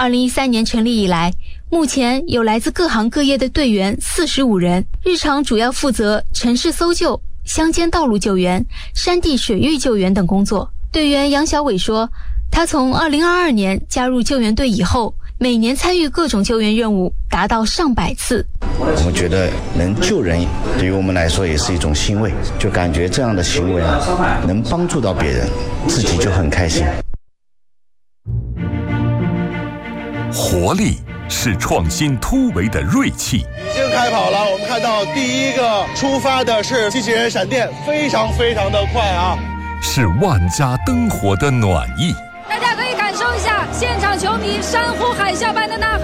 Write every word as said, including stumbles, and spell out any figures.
二零一三年成立以来，目前有来自各行各业的队员四十五人，日常主要负责城市搜救、乡间道路救援、山地水域救援等工作。队员杨小伟说，他从二零二二年加入救援队以后，每年参与各种救援任务达到上百次。 我们觉得能救人对于我们来说也是一种欣慰，就感觉这样的行为啊，能帮助到别人，自己就很开心。 活力是创新突围的锐气。 已经开跑了，我们看到第一个出发的是机器人闪电，非常非常的快啊！ 是万家灯火的暖意。 大家可以感受一下现场球迷山呼海啸般的呐喊。